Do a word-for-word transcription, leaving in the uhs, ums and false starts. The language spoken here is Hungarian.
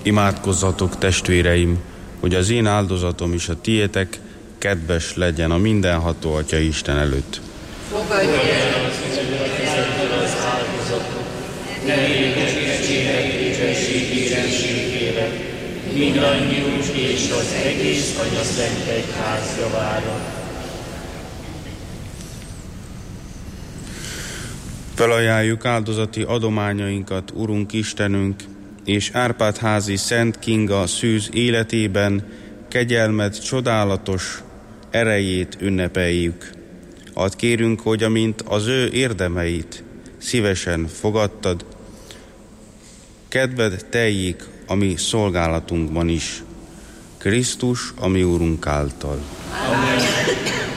Imádkozzatok, testvéreim, hogy az én áldozatom és a tiétek kedves legyen a mindenható Atya Isten előtt. Fogadj el az üzenetezetből az áldozatot, ne égesítsétek dicsőségére, mindannyiunk és az egész Atya Szent Egyház javára. Felajánljuk áldozati adományainkat, Urunk Istenünk, és Árpád-házi Szent Kinga Szűz életében kegyelmed csodálatos erejét ünnepeljük. Add kérünk, hogy amint az ő érdemeit szívesen fogadtad, kedved teljék a mi szolgálatunkban is. Krisztus, a mi Úrunk által. Amen.